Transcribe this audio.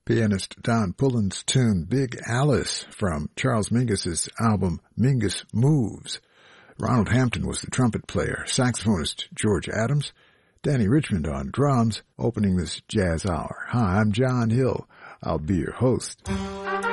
Pianist Don Pullen's tune Big Alice from Charles Mingus's album Mingus Moves. Ronald Hampton was the trumpet player, saxophonist George Adams, Danny Richmond on drums, opening this jazz hour. Hi, I'm John Hill. I'll be your host.